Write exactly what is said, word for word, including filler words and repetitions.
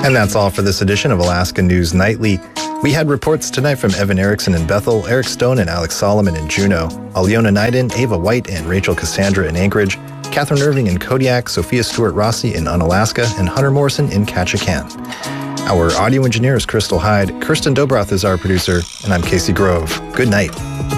And that's all for this edition of Alaska News Nightly. We had reports tonight from Evan Erickson in Bethel, Eric Stone and Alex Solomon in Juneau, Aliona Naiden, Ava White, and Rachel Cassandra in Anchorage, Catherine Irving in Kodiak, Sophia Stewart Rossi in Unalaska, and Hunter Morrison in Ketchikan. Our audio engineer is Crystal Hyde, Kirsten Dobroth is our producer, and I'm Casey Grove. Good night.